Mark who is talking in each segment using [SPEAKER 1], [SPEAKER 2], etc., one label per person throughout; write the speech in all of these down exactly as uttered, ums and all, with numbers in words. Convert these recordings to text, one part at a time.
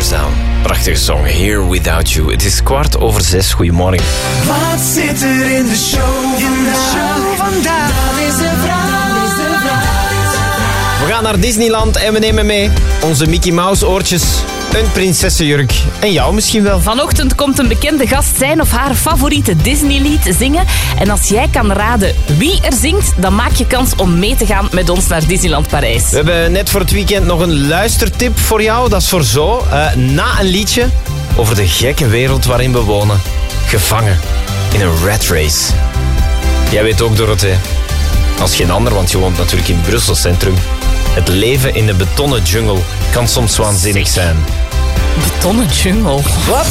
[SPEAKER 1] Down. Prachtige song, Here Without You. Het is kwart over zes, goedemorgen.
[SPEAKER 2] Wat zit er in de show? In de show vandaag. Dat is de vraag. Is de vraag.
[SPEAKER 1] We gaan naar Disneyland en we nemen mee onze Mickey Mouse oortjes, een prinsessenjurk en jou misschien wel.
[SPEAKER 3] Vanochtend komt een bekende gast zijn of haar favoriete Disney-lied zingen. En als jij kan raden wie er zingt, dan maak je kans om mee te gaan met ons naar Disneyland Parijs.
[SPEAKER 1] We hebben net voor het weekend nog een luistertip voor jou. Dat is voor zo, uh, na een liedje over de gekke wereld waarin we wonen. Gevangen in een rat race. Jij weet ook, Dorothee, als geen ander, want je woont natuurlijk in Brussel Centrum. Het leven in de betonnen jungle kan soms waanzinnig zijn.
[SPEAKER 3] Betonnen jungle?
[SPEAKER 1] Wat?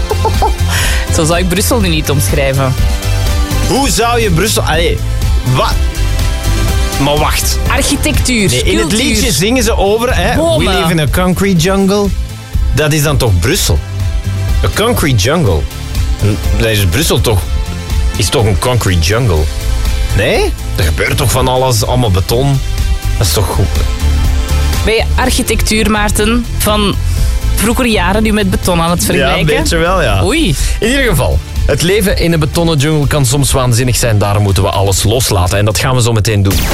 [SPEAKER 3] Zo zou ik Brussel nu niet omschrijven.
[SPEAKER 1] Hoe zou je Brussel... Allee, wat? Maar wacht.
[SPEAKER 3] Architectuur,
[SPEAKER 1] Nee, in het
[SPEAKER 3] cultuur.
[SPEAKER 1] liedje zingen ze over... Hè, we live in a concrete jungle. Dat is dan toch Brussel? Een concrete jungle. Dat is Brussel toch... Is toch een concrete jungle? Nee? Er gebeurt toch van alles, allemaal beton. Dat is toch goed?
[SPEAKER 3] Ben je architectuur, Maarten, van vroegere jaren nu met beton aan het vergelijken?
[SPEAKER 1] Ja, een beetje wel, ja.
[SPEAKER 3] Oei.
[SPEAKER 1] In ieder geval, het leven in een betonnen jungle kan soms waanzinnig zijn. Daarom moeten we alles loslaten. En dat gaan we zo meteen doen.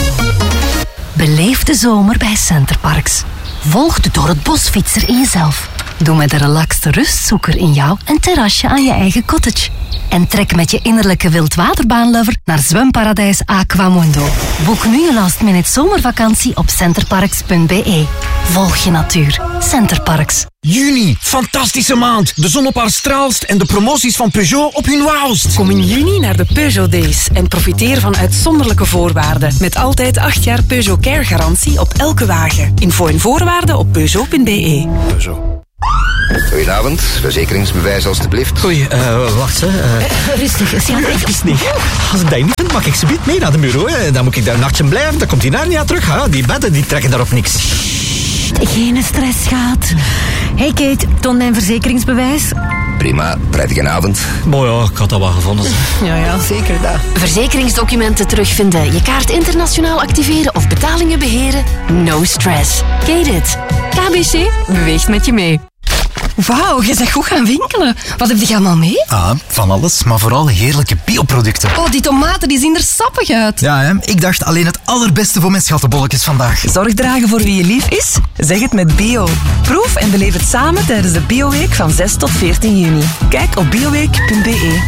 [SPEAKER 4] Beleef de zomer bij Centerparks. Volg de door het bosfietser in jezelf. Doe met de relaxte rustzoeker in jou een terrasje aan je eigen cottage. En trek met je innerlijke wildwaterbaanlover naar zwemparadijs Aquamundo. Boek nu je last minute zomervakantie op centerparks punt b e. Volg je natuur. Centerparks.
[SPEAKER 5] Juni, fantastische maand. De zon op haar straalst en de promoties van Peugeot op hun wauwst.
[SPEAKER 6] Kom in juni naar de Peugeot Days en profiteer van uitzonderlijke voorwaarden. Met altijd acht jaar Peugeot Care garantie op elke wagen. Info en voorwaarden op peugeot punt b e.
[SPEAKER 5] Peugeot.
[SPEAKER 7] Goedenavond, verzekeringsbewijs alstublieft.
[SPEAKER 5] Oei, uh, wacht, hè. Uh,
[SPEAKER 4] Rustig, Sian.
[SPEAKER 5] even niet. Als ik dat niet vind, mag ik subiet mee naar de bureau. Hè. Dan moet ik daar een nachtje blijven, dan komt die Narnia terug. Hè. Die bedden, die trekken daarop niks.
[SPEAKER 4] Geen stress, schat. Hey Kate, toon mijn verzekeringsbewijs.
[SPEAKER 7] Prima, prettige avond.
[SPEAKER 5] Mooi, ja, ik had dat wel gevonden.
[SPEAKER 4] Ja, ja, zeker dat.
[SPEAKER 8] Verzekeringsdocumenten terugvinden, je kaart internationaal activeren of betalingen beheren? No stress. Kate it. K B C beweegt met je mee.
[SPEAKER 4] Wauw, je bent goed gaan winkelen. Wat heb je allemaal mee?
[SPEAKER 9] Ah, van alles, maar vooral heerlijke bioproducten.
[SPEAKER 4] Oh, die tomaten die zien er sappig uit.
[SPEAKER 9] Ja, hè? Ik dacht alleen het allerbeste voor mijn schattenbolletjes vandaag.
[SPEAKER 6] Zorg dragen voor wie je lief is? Zeg het met bio. Proef en beleef het samen tijdens de Bioweek van zes tot veertien juni. Kijk op bioweek punt b e.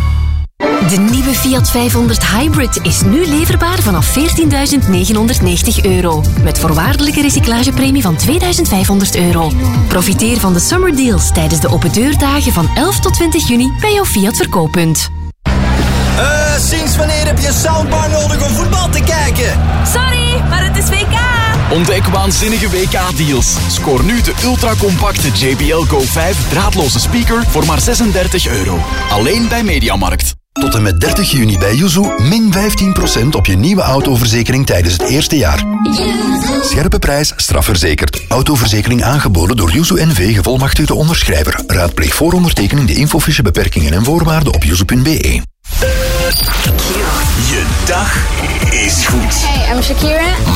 [SPEAKER 8] De nieuwe Fiat vijfhonderd Hybrid is nu leverbaar vanaf veertienduizend negenhonderdnegentig euro. Met voorwaardelijke recyclagepremie van tweeduizend vijfhonderd euro. Profiteer van de summer deals tijdens de open deurdagen van elf tot twintig juni bij jouw Fiat verkooppunt.
[SPEAKER 5] Uh, sinds wanneer heb je een soundbar nodig om voetbal te kijken?
[SPEAKER 3] Sorry, maar het is W K.
[SPEAKER 10] Ontdek waanzinnige W K-deals. Scoor nu de ultracompacte J B L Go vijf draadloze speaker voor maar zesendertig euro. Alleen bij Mediamarkt.
[SPEAKER 11] Tot en met dertig juni bij Yuzu min vijftien procent op je nieuwe autoverzekering tijdens het eerste jaar. Scherpe prijs, strafverzekerd. Autoverzekering aangeboden door Yuzu N V, gevolmachtigde onderschrijver. Raadpleeg voor ondertekening de infofiche beperkingen en voorwaarden op yuzu punt b e.
[SPEAKER 10] Je dag is goed.
[SPEAKER 12] Hey, I'm Shakira.